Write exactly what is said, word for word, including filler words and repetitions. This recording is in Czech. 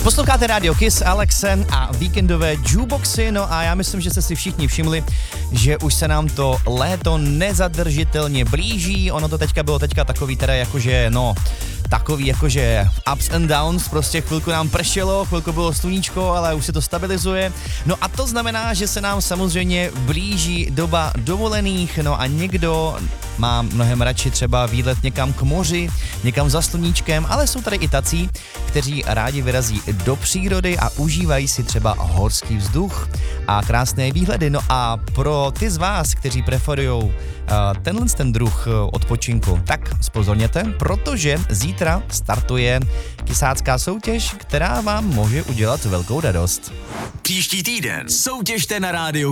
Posloucháte Radio Kiss, Alexe a víkendové jukeboxy, no a já myslím, že jste si všichni všimli, že už se nám to léto nezadržitelně blíží, ono to teďka bylo teďka takový teda jakože, no, takový jakože ups and downs, prostě chvilku nám pršelo, chvilku bylo sluníčko, ale už se to stabilizuje. No a to znamená, že se nám samozřejmě blíží doba dovolených, no a někdo má mnohem radši třeba výlet někam k moři, někam za sluníčkem, ale jsou tady i tací, kteří rádi vyrazí do přírody a užívají si třeba horský vzduch a krásné výhledy. No a pro ty z vás, kteří preferujou uh, tenhle ten druh uh, odpočinku, tak spozorněte, protože zítra startuje kysácká soutěž, která vám může udělat velkou radost. Příští týden soutěžte na rádiu